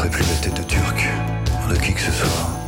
ferai plus la tête de Turc, de qui que ce soit.